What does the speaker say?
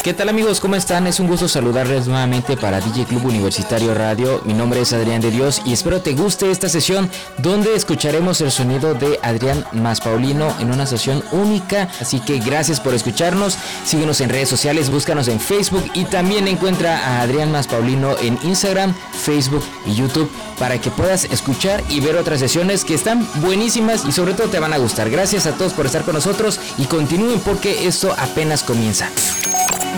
¿Qué tal amigos? ¿Cómo están? Es un gusto saludarles nuevamente para DJ Club Universitario Radio. Mi nombre es Adrián de Dios y espero te guste esta sesión donde escucharemos el sonido de Adrián Maspaulino en una sesión única. Así que gracias por escucharnos. Síguenos en redes sociales, búscanos en Facebook y también encuentra a Adrián Maspaulino en Instagram, Facebook y YouTube para que puedas escuchar y ver otras sesiones que están buenísimas y sobre todo te van a gustar. Gracias a todos por estar con nosotros y continúen porque esto apenas comienza.